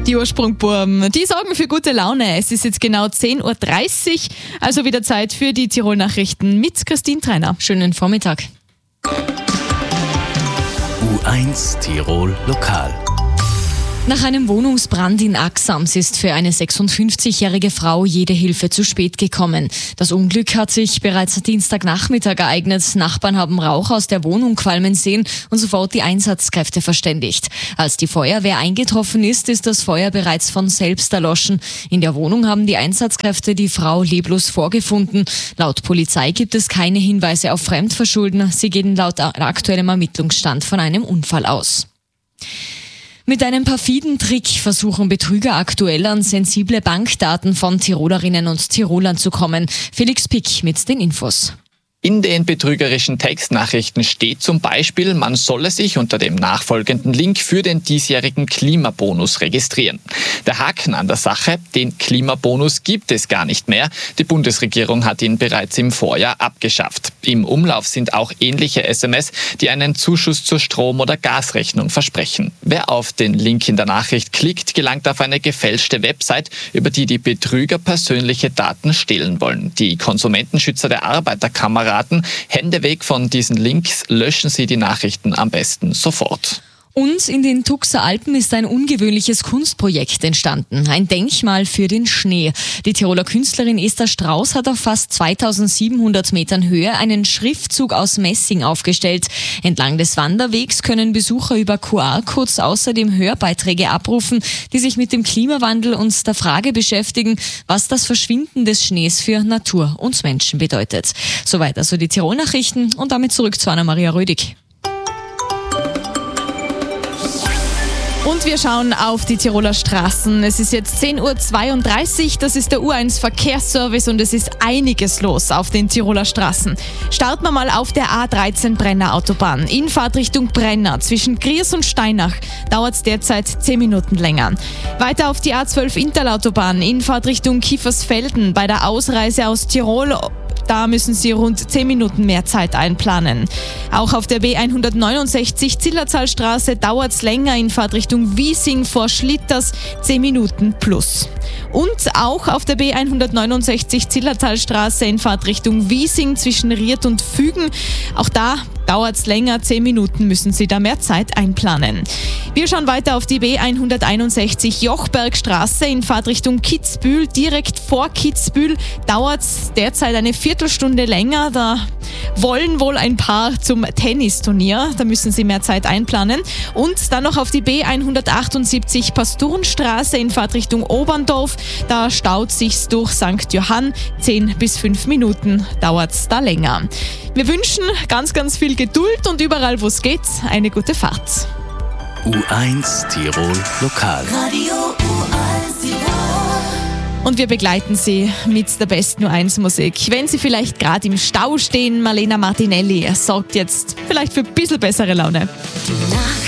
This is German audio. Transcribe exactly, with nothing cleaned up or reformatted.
Die Ursprungburm, die sorgen für gute Laune. Es ist jetzt genau zehn Uhr dreißig, also wieder Zeit für die Tirol-Nachrichten mit Christine Treiner. Schönen Vormittag. U eins Tirol Lokal. Nach einem Wohnungsbrand in Axams ist für eine sechsundfünfzigjährige Frau jede Hilfe zu spät gekommen. Das Unglück hat sich bereits Dienstagnachmittag ereignet. Nachbarn haben Rauch aus der Wohnung qualmen sehen und sofort die Einsatzkräfte verständigt. Als die Feuerwehr eingetroffen ist, ist das Feuer bereits von selbst erloschen. In der Wohnung haben die Einsatzkräfte die Frau leblos vorgefunden. Laut Polizei gibt es keine Hinweise auf Fremdverschulden. Sie gehen laut aktuellem Ermittlungsstand von einem Unfall aus. Mit einem perfiden Trick versuchen Betrüger aktuell an sensible Bankdaten von Tirolerinnen und Tirolern zu kommen. Felix Pick mit den Infos. In den betrügerischen Textnachrichten steht zum Beispiel, man solle sich unter dem nachfolgenden Link für den diesjährigen Klimabonus registrieren. Der Haken an der Sache, den Klimabonus gibt es gar nicht mehr. Die Bundesregierung hat ihn bereits im Vorjahr abgeschafft. Im Umlauf sind auch ähnliche S M S, die einen Zuschuss zur Strom- oder Gasrechnung versprechen. Wer auf den Link in der Nachricht klickt, gelangt auf eine gefälschte Website, über die die Betrüger persönliche Daten stehlen wollen. Die Konsumentenschützer der Arbeiterkammer raten, Hände weg von diesen Links, löschen Sie die Nachrichten am besten sofort. Und in den Tuxer Alpen ist ein ungewöhnliches Kunstprojekt entstanden. Ein Denkmal für den Schnee. Die Tiroler Künstlerin Esther Strauß hat auf fast zweitausendsiebenhundert Metern Höhe einen Schriftzug aus Messing aufgestellt. Entlang des Wanderwegs können Besucher über Q R-Codes außerdem Hörbeiträge abrufen, die sich mit dem Klimawandel und der Frage beschäftigen, was das Verschwinden des Schnees für Natur und Menschen bedeutet. Soweit also die Tirol-Nachrichten und damit zurück zu Anna-Maria Rödig. Und wir schauen auf die Tiroler Straßen. Es ist jetzt zehn Uhr zweiunddreißig, das ist der U eins Verkehrsservice und es ist einiges los auf den Tiroler Straßen. Starten wir mal auf der A dreizehn Brenner Autobahn. In Fahrtrichtung Brenner zwischen Griers und Steinach dauert es derzeit zehn Minuten länger. Weiter auf die A zwölf Interlautobahn in Fahrtrichtung Kiefersfelden bei der Ausreise aus Tirol. Da müssen Sie rund zehn Minuten mehr Zeit einplanen. Auch auf der B hundertneunundsechzig Zillertalstraße dauert es länger in Fahrtrichtung Wiesing vor Schlitters, zehn Minuten plus. Und auch auf der B hundertneunundsechzig Zillertalstraße in Fahrtrichtung Wiesing zwischen Ried und Fügen. Auch da dauert es länger, zehn Minuten müssen Sie da mehr Zeit einplanen. Wir schauen weiter auf die B hunderteinundsechzig Jochbergstraße in Fahrtrichtung Kitzbühel. Direkt vor Kitzbühel dauert es derzeit eine Viertelstunde länger. Da wollen wohl ein Paar zum Tennisturnier. Da müssen Sie mehr Zeit einplanen. Und dann noch auf die B hundertachtundsiebzig Pasturnstraße in Fahrtrichtung Oberndorf. Da staut sich's durch Sankt Johann. zehn bis fünf Minuten dauert es da länger. Wir wünschen ganz, ganz viel Geduld und überall, wo es geht, eine gute Fahrt. U eins Tirol Lokal. Radio U eins Tirol. Und wir begleiten Sie mit der besten U eins Musik. Wenn Sie vielleicht gerade im Stau stehen, Marlena Martinelli sorgt jetzt vielleicht für ein bisschen bessere Laune. Die Nacht